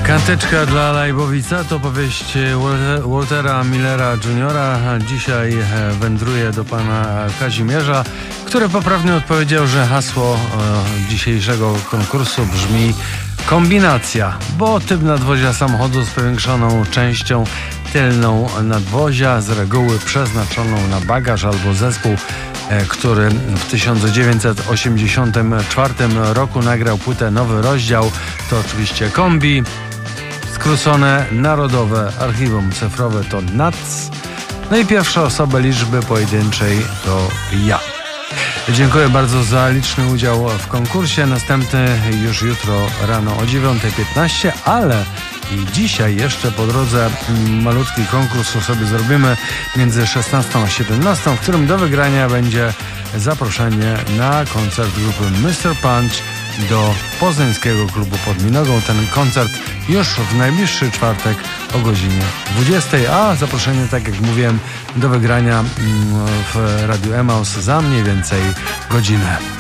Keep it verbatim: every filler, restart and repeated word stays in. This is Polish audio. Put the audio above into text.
Kanteczka dla Lajbowica to powieść Waltera Millera juniora Dzisiaj wędruje do pana Kazimierza, który poprawnie odpowiedział, że hasło dzisiejszego konkursu brzmi kombinacja, bo typ nadwozia samochodu z powiększoną częścią tylną nadwozia, z reguły przeznaczoną na bagaż albo zespół, który w tysiąc dziewięćset osiemdziesiątym czwartym roku nagrał płytę Nowy Rozdział, to oczywiście kombi. Skrócone Narodowe Archiwum Cyfrowe to N A C. No i pierwsza osoba liczby pojedynczej to ja. Dziękuję bardzo za liczny udział w konkursie. Następny już jutro rano o dziewiąta piętnaście, ale i dzisiaj jeszcze po drodze malutki konkurs sobie zrobimy między szesnastą a siedemnastą, w którym do wygrania będzie zaproszenie na koncert grupy mister Punch do poznańskiego klubu pod Minogą. Ten koncert już w najbliższy czwartek o godzinie dwudziestej, a zaproszenie, tak jak mówiłem, do wygrania w Radiu Emaus za mniej więcej godzinę.